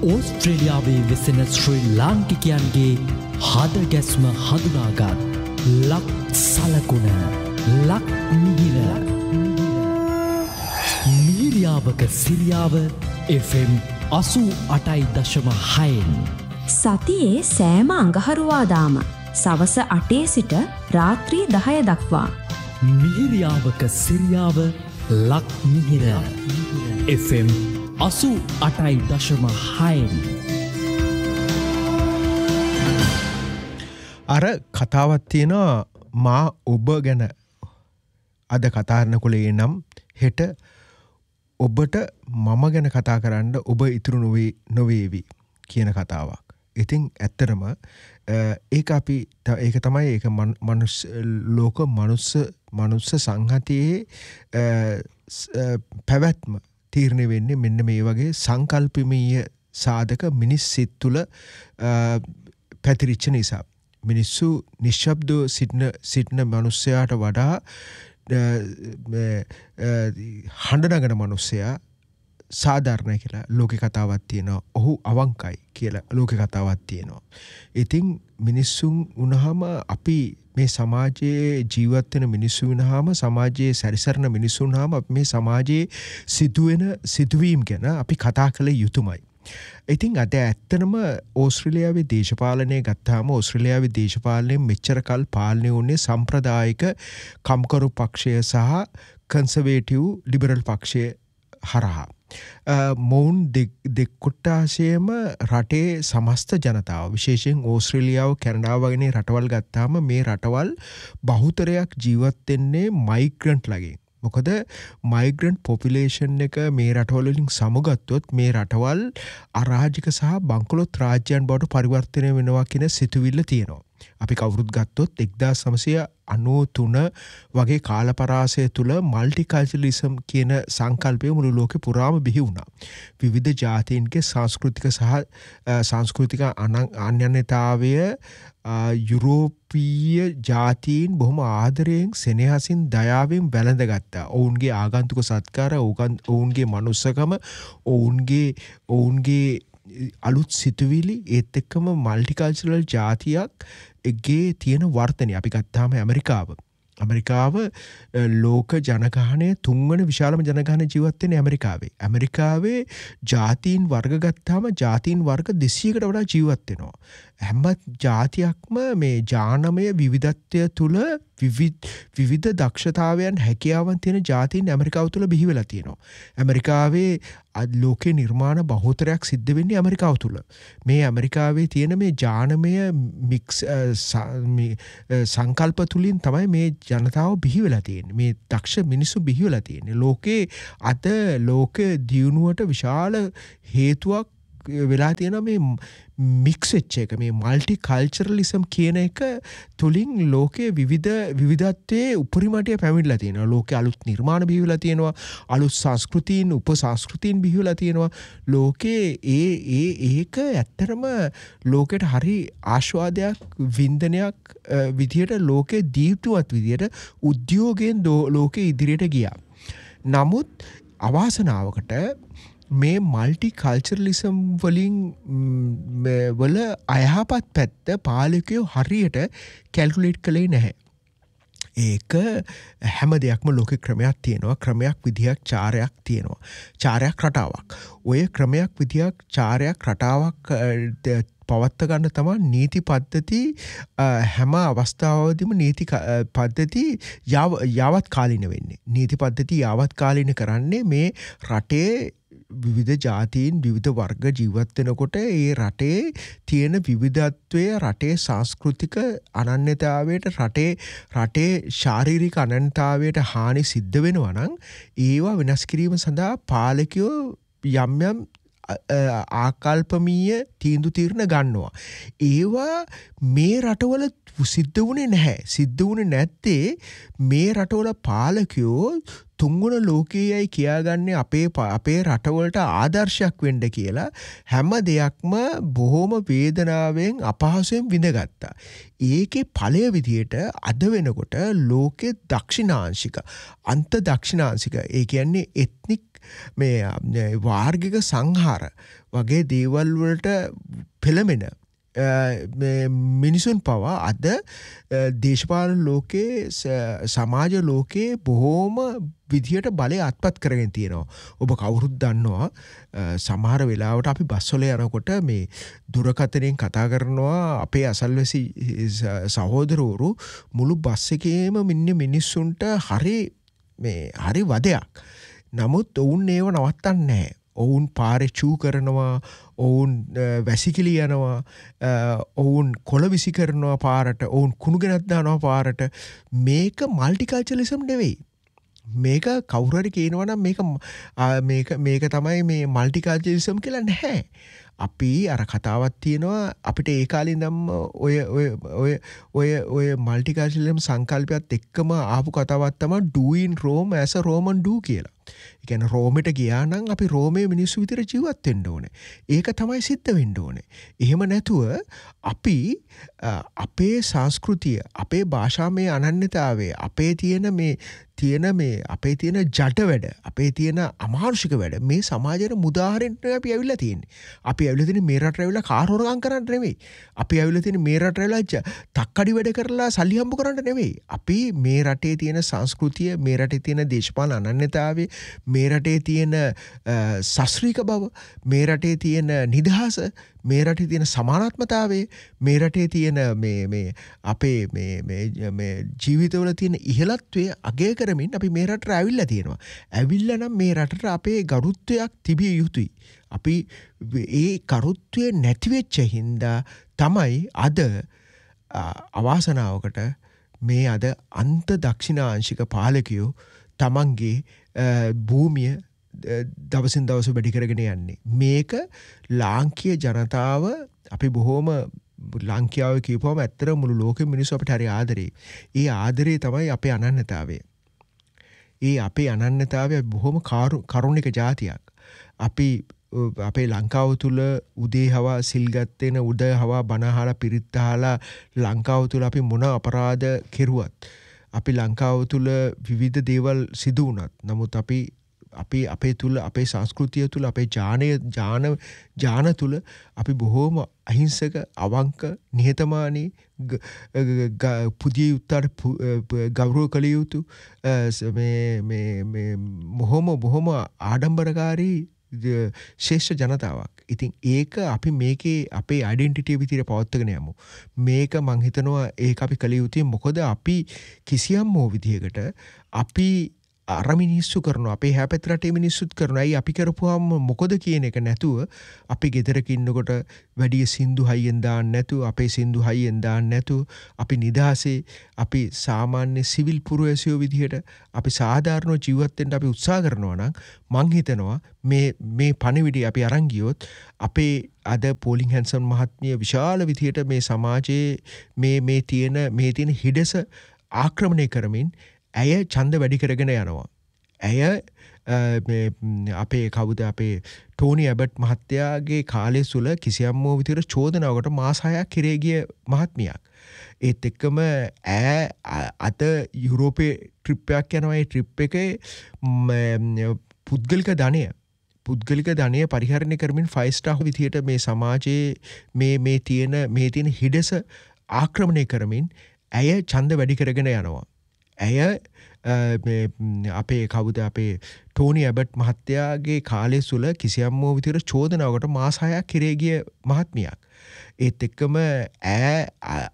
ඕස්ට්‍රේලියාවේ වෙසෙන ශ්‍රී ලාංකිකයන්ගේ හද ගැස්ම හඳුනාගත් ලක් සලකුණ ලක් මිහිර මිහිරියාවක සිරියාව FM 88.6 සතියේ සෑම අඟහරුවාදාම සවස 8 සිට රාත්‍රී 10 දක්වා මිහිරියාවක සිරියාව ලක් මිහිර FM 88.6 අර කතාවක් තියෙනවා මා ඔබ ගැන අද කතාරනකුලේ නම් හෙට ඔබට මම ගැන කතා කරන්න ඔබ ඉතුරු නොවේවි කියන කතාවක්. ඉතින් ඇත්තටම ඒක අපි ඒක තමයි ඒක ලෝක මනුස්ස සංහතියේ පැවැත්ම තීරණය වෙන්නේ මෙන්න මේ වගේ සංකල්පමීය සාධක මිනිස් සිත් තුළ පැතිරිච්ච නිසා. මිනිස්සු නිශ්ශබ්දව සිටින මනුස්සයාට වඩා හඬ නගන මනුස්සයා සාධාරණයි කියලා ලෝකේ කතාවක් තියෙනවා. ඔහු අවංකයි කියලා ලෝකේ කතාවක් තියෙනවා. ඉතින් මිනිස්සුන් වුණාම අපි මේ සමාජයේ ජීවත් වෙන මිනිස්සු වුණාම සමාජයේ සැරිසරන මිනිස්සු වුණාම අපි මේ සමාජයේ සිදුවෙන සිදුවීම් ගැන අපි කතා කළ යුතුමයි. ඉතින් අද ඇත්තනම ඕස්ට්‍රේලියාවේ දේශපාලනය ගත්තාම ඕස්ට්‍රේලියාවේ දේශපාලනය මෙච්චර කල් පාලනය වුණේ සම්ප්‍රදායික කම්කරු පක්ෂය සහ කන්සර්වේටිව් ලිබරල් පක්ෂය හරහා. මොවුන් දෙකොට්ටාශයම රටේ සමස්ත ජනතාව විශේෂයෙන් ඕස්ට්‍රේලියාව කැනඩාව වගේ රටවල් ගත්තාම මේ රටවල් බහුතරයක් ජීවත් වෙන්නේ මයිග්‍රන්ට් ලගෙන්. මොකද මයිග්‍රන්ට් පොපියුලේෂන් එක මේ රටවල් වලින් සමුගත්තොත් මේ රටවල් අරාජික සහ බංකොලොත් රාජ්‍යයන් බවට පරිවර්තනය වෙනවා කියන සිතුවිල්ල තියෙනවා. අපි කවුරුත් ගත්තොත් 1993 වගේ කාලපරාසය තුළ මල්ටිකල්චරලිසම් කියන සංකල්පය මුළු ලෝකෙ පුරාම බිහි වුණා. විවිධ ජාතීන්ගේ සංස්කෘතික අනන්‍යතාවය යුරෝපීය ජාතීන් බොහොම ආදරයෙන් සෙනෙහසින් දයාවෙන් වැළඳගත්තා. ඔවුන්ගේ ආගන්තුක සත්කාර, ඔවුන්ගේ මනුස්සකම, ඔවුන්ගේ අලුත් සිතුවිලි ඒත් එක්කම මල්ටිකල්චරල් ජාතියක් ගේ තියෙන වර්තනය. අපි ගත්තාම ඇමරිකාව ලෝක ජනගහනය 3 වන විශාලම ජනගහනය ජීවත් වෙන්නේ ඇමරිකාවේ. ඇමරිකාවේ ජාතීන් වර්ග ගත්තාම ජාතීන් වර්ග 200කට වඩා ජීවත් වෙනවා. හැම ජාතියක්ම මේ ජානමය විවිධත්වය තුළ විවිධ දක්ෂතාවයන් හැකියාවන් තියෙන ජාතීන් ඇමරිකාව තුළ බිහි වෙලා තියෙනවා. ඇමරිකාවේ ලෝකේ නිර්මාණ බහුතරයක් සිද්ධ වෙන්නේ ඇමරිකාව තුළ. මේ ඇමරිකාවේ තියෙන මේ ජානමය මික්ස් සංකල්ප තුලින් තමයි මේ ජනතාව බිහි වෙලා තියෙන්නේ. මේ දක්ෂ මිනිස්සු බිහි වෙලා තියෙන්නේ. ලෝකේ අද ලෝක දියුණුවට විශාල හේතුවක් වෙලා තියෙන මේ මික්ස් වෙච්ච එක, මේ මල්ටි කල්චරලිසම් කියන එක තුලින් ලෝකයේ විවිධත්වයේ උපරිමටය පැමිණලා තියෙනවා. ලෝකයේ අලුත් නිර්මාණ බිහි වෙලා තියෙනවා, අලුත් සංස්කෘතීන් උපසංස්කෘතීන් බිහි වෙලා තියෙනවා. ලෝකයේ ඒක ඇත්තටම ලෝකෙට හරි ආස්වාදයක් වින්දනයක් විදියට ලෝකයේ දීප්තිමත් විදියට උද්‍යෝගයෙන් ලෝකෙ ඉදිරියට ගියා. නමුත් අවාසනාවකට මේ මල්ටි කල්චරලිසම් වල අයහපත් පැත්ත පාලකයෝ හරියට කැල්කුලේට් කළේ නැහැ. ඒක හැම දෙයක්ම ලෝකේ ක්‍රමයක් තියෙනවා. ක්‍රමයක් විදියක් චාරයක් තියෙනවා. චාරයක් රටාවක්. ඔය ක්‍රමයක් විදියක් චාරයක් රටාවක් පවත්ත ගන්න තමයි නීති පද්ධති හැම අවස්ථාවකදීම නීති පද්ධති යාවත් කාලීන වෙන්නේ. නීති පද්ධති යාවත් කාලීන කරන්නේ මේ රටේ විවිධ ජාතීන් විවිධ වර්ග ජීවත් වෙනකොට ඒ රටේ තියෙන විවිධත්වය රටේ සංස්කෘතික අනන්‍යතාවයට රටේ ශාරීරික අනන්‍යතාවයට හානි සිද්ධ වෙනවා නම් ඒවා වෙනස් කිරීම සඳහා පාලකයෝ යම් ආකල්පමීය තීරණ ගන්නවා. ඒවා මේ රටවල සිද්ධ වුණේ නැහැ. සිද්ධ වුණේ නැත්තේ මේ රටවල පාලකයෝ තුන්වන ලෝකයේයි කියාගන්නේ අපේ රටවලට ආදර්ශයක් වෙන්න කියලා හැම දෙයක්ම බොහොම වේදනාවෙන් අපහසුයෙන් විඳගත්තා. ඒකේ ඵලය විදියට අද වෙනකොට ලෝකේ දක්ෂිණාංශික අන්ත දක්ෂිණාංශික ඒ කියන්නේ එත්නික් මේ වාර්ගික සංහාර වගේ දේවල් වලට පෙළමෙන මිනිසුන් පවා අද දේශපාලන ලෝකයේ සමාජ ලෝකයේ බොහෝම විදියට බලය අත්පත් කරගෙන තියෙනවා. ඔබ කවුරුත් දන්නවා සමහර වෙලාවට අපි බස්වල යනකොට මේ දුරකථනයෙන් කතා කරනවා අපේ අසල්වැසි සහෝදරවරු මුළු බස් එකේම ඉන්න මිනිස්සුන්ට හරි වදයක්. නමුත් ඔවුන් ඒව නවත්තන්නේ නැහැ. ඔවුන් පාරේ චූ කරනවා, ඔවුන් වැසිකිලි යනවා, ඔවුන් කොළ විසි කරනවා පාරට, ඔවුන් කුණු ගෙනත් දානවා පාරට. මේක මල්ටිකල්චරලිසම් නෙවෙයි. මේක කවුරු හරි කියනවා නම් මේක තමයි මේ මල්ටිකල්චරලිසම් කියලා නැහැ. අපි අර කතාවක් තියෙනවා අපිට ඒ කාලේ ඉඳන්ම ඔය මල්ටිකල්චරලිසම් සංකල්පයත් එක්කම ආපු කතාවක් තමයි do in Rome as a Roman do කියලා. ඒ කියන්නේ රෝමෙට ගියා නම් අපි රෝමේ මිනිස්සු විතර ජීවත් වෙන්න ඕනේ. ඒක තමයි සිද්ධ වෙන්න ඕනේ. එහෙම නැතුව අපි අපේ සංස්කෘතිය, අපේ භාෂාමය අනන්‍යතාවය, අපේ තියෙන අපේ තියෙන ජඩ වැඩ, අපේ තියෙන අමානුෂික වැඩ මේ සමාජයට මුදාහරින්න අපි ඇවිල්ලා තියෙන්නේ. අපි ඇවිල්ලා තියෙන්නේ මේ රටට ඇවිල්ලා කාර් හොරගම් කරන්න නෙවෙයි. අපි ඇවිල්ලා තියෙන්නේ මේ රටට ඇවිල්ලා තක්කඩි වැඩ කරලා සල්ලි හම්බ කරන්න නෙවෙයි. අපි මේ රටේ තියෙන සංස්කෘතිය, මේ රටේ තියෙන දේශපාලන අනන්‍යතාවය, මේ රටේ තියෙන සස්ත්‍රීක බව, මේ රටේ තියෙන නිදහස, මේ රටේ තියෙන සමානාත්මතාවය, මේ රටේ තියෙන අපේ ජීවිතවල තියෙන ඉහළත්වය අගය කරමින් අපි මේ රටට ඇවිල්ලා තියෙනවා. ඇවිල්ලා නම් මේ රටට අපේ ගරුත්වයක් තිබිය යුතුයි. අපි ඒ ගරුත්වය නැති වෙච්ච හින්දා තමයි අද අවාසනාවකට මේ අද අන්ත දක්ෂිණාංශික පාලකයෝ තමන්ගේ භූමිය දවසින් දවස වැඩි කරගෙන යන්නේ. මේක ලාංකීය ජනතාව අපි බොහොම ලාංකියාව කියපුවම ඇත්තට මුළු ලෝකෙම මිනිස්සු අපිට හරි ආදරේ. ඒ ආදරේ තමයි අපේ අනන්‍යතාවය. ඒ අපේ අනන්‍යතාවය බොහොම කරුණික જાතියක්. අපි අපේ ලංකාව තුළ උදේ හවා සිල් ගත්තේන උදේ හවා බණ අහලා පිරිත් අහලා ලංකාව තුළ අපි මොන අපරාධ කෙරුවත් අපි ලංකාව තුළ විවිධ දේවල් සිදු වුණත් නමුත් අපි අපේ තුළ අපේ සංස්කෘතිය තුළ අපේ ජාන තුළ අපි බොහෝම අහිංසක අවංක නිහතමානී පුදිය යුත්තාට ගෞරව කළ යුතු බොහොම ආඩම්බරකාරී ශේෂ්ඨ ජනතාවක්. ඉතින් ඒක අපි මේකේ අපේ ඩෙන්ටිටිය විදිහට පවත්වාගෙන යමු. මේක මං හිතනවා ඒක අපි කළ යුතුයි. මොකද අපි කිසියම් හෝ විදිහකට අපි අර මිනිස්සු කරනවා, අපේ හැපැත් රටේ මිනිස්සුත් කරනවා. අයි අපි කරපුවාම මොකද කියන එක නැතුව අපි ගෙදරක ඉන්නකොට වැඩි සින්දු හයියෙන් දාන්න නැතුව, අපේ සින්දු හයියෙන් දාන්න නැතුව, අපි නිදහසේ අපි සාමාන්‍ය සිවිල් පුරවැසියෝ විදිහට අපි සාධාරණව ජීවත් වෙන්න අපි උත්සාහ කරනවා නම් මං හිතනවා මේ පණිවිඩය අපි අරන් ගියොත් අපේ අද පෝලිං හැන්සන් මහත්මිය විශාල විදිහට මේ සමාජයේ මේ තියෙන හිඩස ආක්‍රමණය කරමින් ඇය ඡන්ද වැඩි කරගෙන යනවා. ඇය අපේ කවුද අපේ ටෝනි ඇබට් මහත්තයාගේ කාලය තුල කිසියම් වූ විදිහට චෝදනාවකට මාස 6ක් කිරේ ගිය මහත්මියක්. ඒත් එක්කම අද යුරෝපේ ට්‍රිප් එකක් යනවා. ඒ ට්‍රිප් එකේ පුද්ගලික ධනය පරිහරණය කරමින් 5 ස්ටාර් විදිහට මේ සමාජයේ මේ තියෙන හිඩස ආක්‍රමණය කරමින් ඇය ඡන්ද වැඩි කරගෙන යනවා. ඇය අපේ කවුද අපේ ටෝනි ඇබට් මහත්තයාගේ කාලය තුල කිසියම් වූ විදිහට චෝදනාවකට මාස 6ක් කිරේ ගිය මහත්මියක්. ඒත් එක්කම